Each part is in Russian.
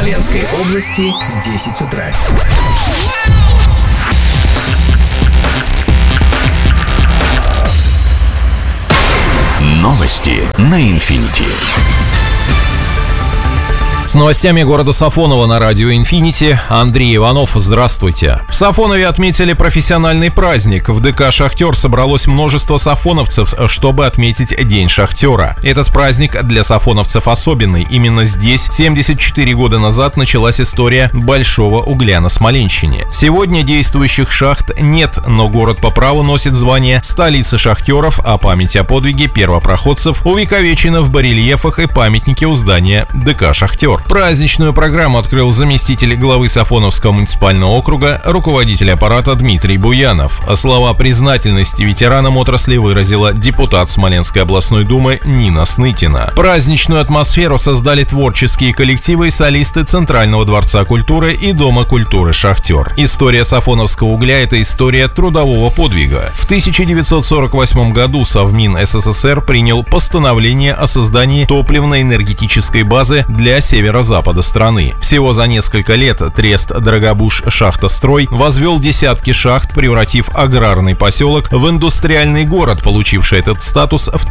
Смоленской области 10 утра. Новости на Инфинити. С новостями города Сафоново на радио «Инфинити» Андрей Иванов. Здравствуйте. В Сафонове отметили профессиональный праздник. В ДК «Шахтер» собралось множество сафоновцев, чтобы отметить День шахтера. Этот праздник для сафоновцев особенный. Именно здесь 74 года назад началась история большого угля на Смоленщине. Сегодня действующих шахт нет, но город по праву носит звание столицы шахтеров, а память о подвиге первопроходцев увековечена в барельефах и памятнике у здания ДК «Шахтер». Праздничную программу открыл заместитель главы Сафоновского муниципального округа, руководитель аппарата Дмитрий Буянов. Слова признательности ветеранам отрасли выразила депутат Смоленской областной думы Нина Снытина. Праздничную атмосферу создали творческие коллективы и солисты Центрального дворца культуры и Дома культуры «Шахтер». История сафоновского угля – это история трудового подвига. В 1948 году Совмин СССР принял постановление о создании топливно-энергетической базы для северо-запада страны. Всего за несколько лет трест «Дорогобуж-Шахтострой» возвел десятки шахт, превратив аграрный поселок в индустриальный город, получивший этот статус в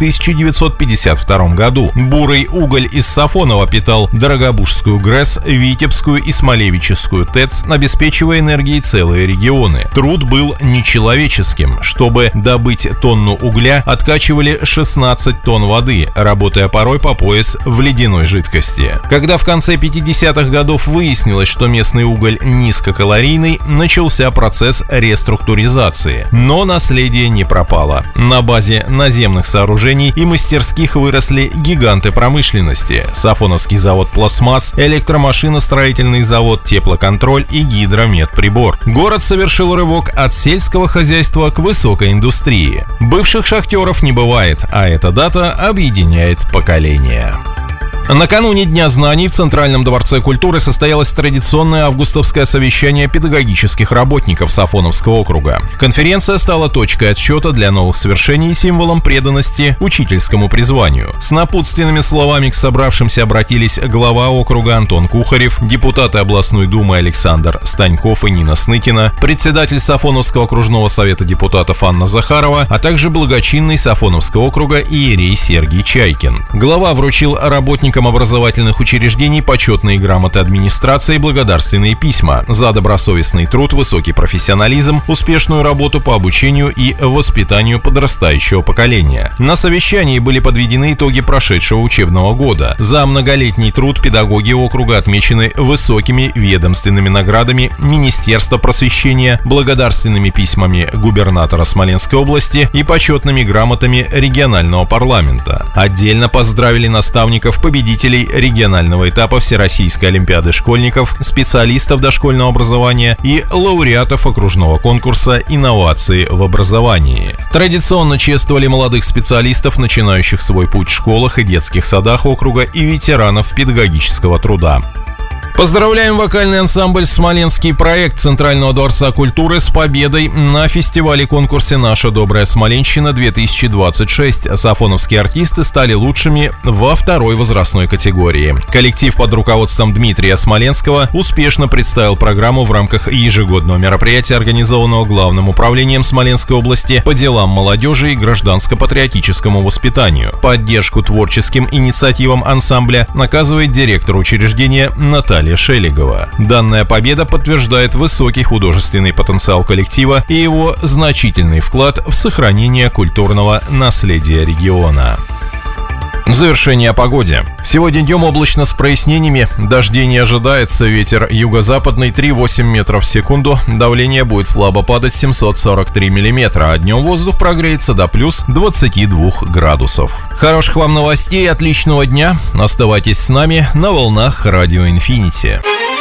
1952 году. Бурый уголь из Сафонова питал Дорогобужскую ГРЭС, Витебскую и Смолевическую ТЭЦ, обеспечивая энергией целые регионы. Труд был нечеловеческим. Чтобы добыть тонну угля, откачивали 16 тонн воды, работая порой по пояс в ледяной жидкости. Когда в конце 50-х годов выяснилось, что местный уголь низкокалорийный, начался процесс реструктуризации. Но наследие не пропало. На базе наземных сооружений и мастерских выросли гиганты промышленности: Сафоновский завод «Пластмасс», электромашиностроительный завод «Теплоконтроль» и «Гидромедприбор». Город совершил рывок от сельского хозяйства к высокой индустрии. Бывших шахтеров не бывает, а эта дата объединяет поколения. Накануне Дня знаний в Центральном дворце культуры состоялось традиционное августовское совещание педагогических работников Сафоновского округа. Конференция стала точкой отсчета для новых свершений и символом преданности учительскому призванию. С напутственными словами к собравшимся обратились глава округа Антон Кухарев, депутаты областной думы Александр Станьков и Нина Снытина, председатель Сафоновского окружного совета депутатов Анна Захарова, а также благочинный Сафоновского округа иерей Сергий Чайкин. Глава вручил работникам образовательных учреждений почетные грамоты администрации и благодарственные письма за добросовестный труд, высокий профессионализм, успешную работу по обучению и воспитанию подрастающего поколения. На совещании были подведены итоги прошедшего учебного года. За многолетний труд педагоги округа отмечены высокими ведомственными наградами Министерства просвещения, благодарственными письмами губернатора Смоленской области и почетными грамотами регионального парламента. Отдельно поздравили наставников, победителей регионального этапа Всероссийской олимпиады школьников, специалистов дошкольного образования и лауреатов окружного конкурса «Инновации в образовании». Традиционно чествовали молодых специалистов, начинающих свой путь в школах и детских садах округа, и ветеранов педагогического труда. Поздравляем вокальный ансамбль «Смоленский проект» Центрального дворца культуры с победой на фестивале-конкурсе «Наша добрая Смоленщина-2026». Сафоновские артисты стали лучшими во второй возрастной категории. Коллектив под руководством Дмитрия Смоленского успешно представил программу в рамках ежегодного мероприятия, организованного Главным управлением Смоленской области по делам молодежи и гражданско-патриотическому воспитанию. Поддержку творческим инициативам ансамбля оказывает директор учреждения Наталья Шелегова. Данная победа подтверждает высокий художественный потенциал коллектива и его значительный вклад в сохранение культурного наследия региона. В завершение о погоде. Сегодня днем облачно с прояснениями, дождей не ожидается, ветер юго-западный 3,8 метров в секунду, давление будет слабо падать 743 миллиметра, а днем воздух прогреется до плюс 22 градусов. Хороших вам новостей, отличного дня, оставайтесь с нами на волнах радио «Инфинити».